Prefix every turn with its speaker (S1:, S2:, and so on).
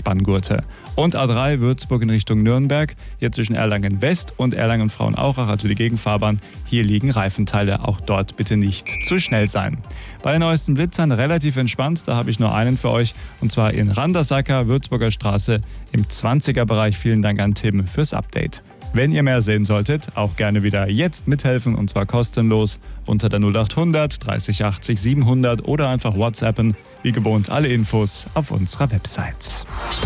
S1: Spanngurte. Und A3 Würzburg in Richtung Nürnberg, hier zwischen Erlangen West und Erlangen Frauenaurach, also die Gegenfahrbahn. Hier liegen Reifenteile, auch dort bitte nicht zu schnell sein. Bei den neuesten Blitzern relativ entspannt, da habe ich nur einen für euch, und zwar in Randersacker, Würzburger Straße im 20er-Bereich. Vielen Dank an Tim fürs Update. Wenn ihr mehr sehen solltet, auch gerne wieder jetzt mithelfen, und zwar kostenlos unter der 0800 30 80 700 oder einfach WhatsAppen. Wie gewohnt alle Infos auf unserer Website.